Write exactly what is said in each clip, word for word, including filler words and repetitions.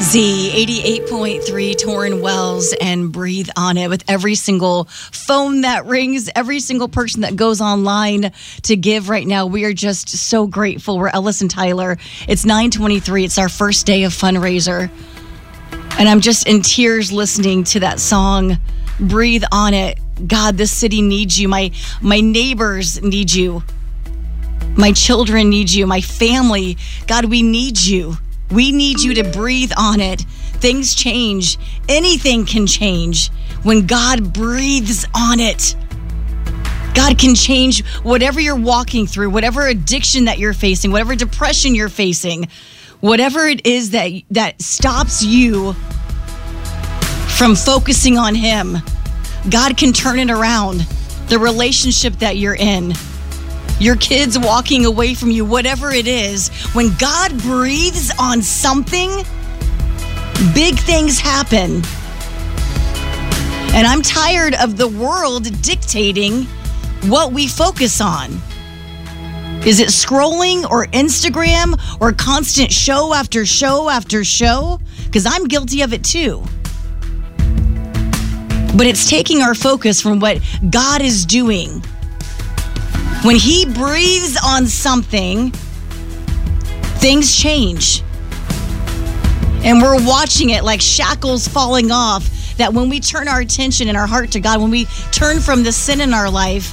Z eighty-eight point three Torrin Wells and Breathe on It. With every single phone that rings, every single person that goes online to give right now, we are just so grateful. We're Ellis and Tyler. It's nine twenty-three. It's our first day of fundraiser. And I'm just in tears listening to that song, Breathe on It. God, this city needs you. My, my neighbors need you. My children need you. My family. God, we need you. We need you to breathe on it. Things change. Anything can change when God breathes on it. God can change whatever you're walking through, whatever addiction that you're facing, whatever depression you're facing, whatever it is that that stops you from focusing on Him. God can turn it around. The relationship that you're in, your kids walking away from you, whatever it is, when God breathes on something, big things happen. And I'm tired of the world dictating what we focus on. Is it scrolling or Instagram or constant show after show after show? Because I'm guilty of it too. But it's taking our focus from what God is doing. When He breathes on something, things change. And we're watching it like shackles falling off, that when we turn our attention and our heart to God, when we turn from the sin in our life,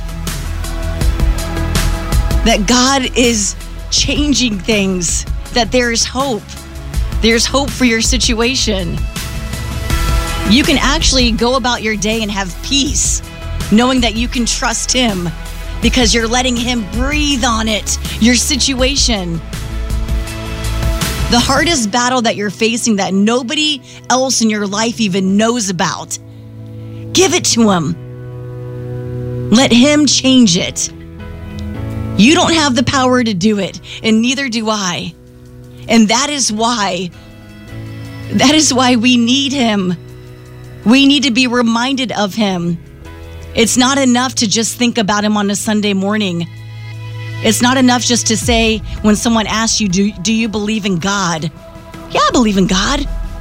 that God is changing things, that there's hope. There's hope for your situation. You can actually go about your day and have peace, knowing that you can trust Him, because you're letting Him breathe on it, your situation. The hardest battle that you're facing that nobody else in your life even knows about, give it to Him. Let Him change it. You don't have the power to do it, and neither do I. And that is why, that is why we need Him. We need to be reminded of Him. It's not enough to just think about Him on a Sunday morning. It's not enough just to say when someone asks you, do, do you believe in God? Yeah, I believe in God.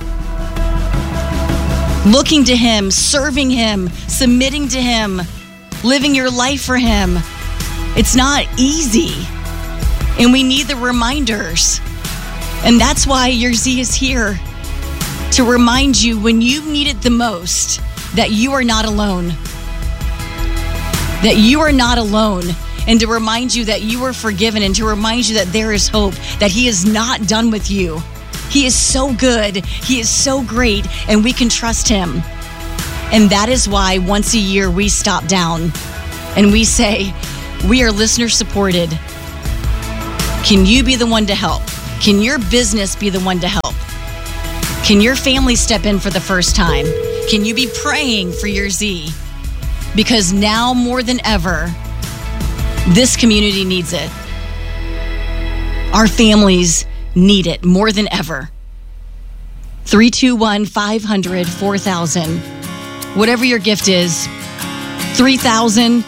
Looking to Him, serving Him, submitting to Him, living your life for Him. It's not easy. And we need the reminders. And that's why your Z is here, to remind you when you need it the most that you are not alone. That you are not alone, and to remind you that you are forgiven, and to remind you that there is hope, that He is not done with you. He is so good. He is so great, and we can trust Him. And that is why once a year we stop down and we say, we are listener supported. Can you be the one to help? Can your business be the one to help? Can your family step in for the first time? Can you be praying for your Z? Because now more than ever, this community needs it. Our families need it more than ever. three two one, five hundred, four thousand. Whatever your gift is, three thousand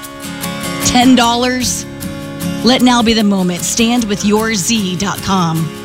dollars, ten dollars. Let now be the moment. stand with your z dot com.